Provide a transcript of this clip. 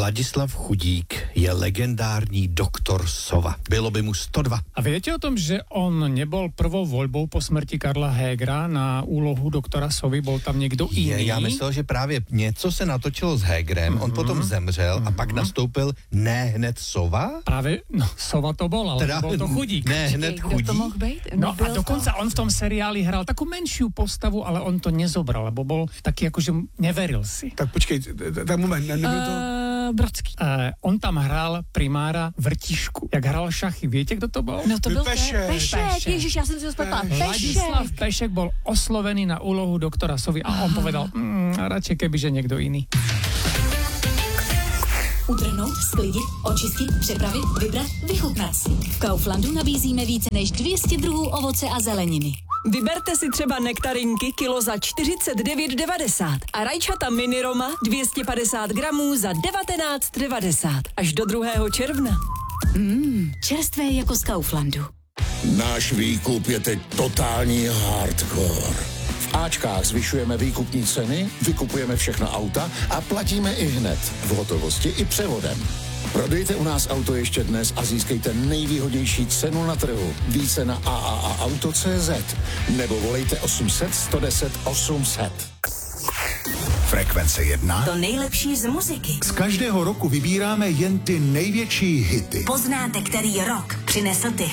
Ladislav Chudík je legendární doktor Sova. Bylo by mu 102. A viete o tom, že on nebol prvou voľbou po smrti Karla Hégera na úlohu doktora Sovy, bol tam někdo jiný? Já myslel, že právě něco se natočilo s Hégerem, on potom zemřel a pak nastoupil ne hned Sova? Právě, no Sova to bol, ale teda, bol to Chudík. Ne hned Chudík? Kdo to mohl být? No a dokonca on v tom seriáli hral takú menšiu postavu, ale on to nezobral, lebo bol taký akože neveril si. Tak počkej, tak moment, nebyl to... Brodský. On tam hrál primára Vrtišku. Jak hrál šachy, viete, kdo to bol? No to byl Pešek. Pešek. Ježiš, já jsem si ho spletla. Ladislav Pešek bol oslovený na úlohu doktora Sovy a on povedal, radšej kebyže někdo jiný. Utrhnout, sklidit, očistit, připravit, vybrat, vychutnat si. V Kauflandu nabízíme více než 200 druhů ovoce a zeleniny. Vyberte si třeba nektarinky kilo za 49,90 a rajčata mini Roma 250 gramů za 19,90 až do 2. června. Čerstvé jako z Kauflandu. Náš výkup je teď totální hardcore. V Ačkách zvyšujeme výkupní ceny, vykupujeme všechna auta a platíme i hned, v hotovosti i převodem. Prodejte u nás auto ještě dnes a získejte nejvýhodnější cenu na trhu. Více na AAAauto.cz nebo volejte 800 110 800. Frekvence 1. To nejlepší z muziky. Z každého roku vybíráme jen ty největší hity. Poznáte, který rok přinesl ty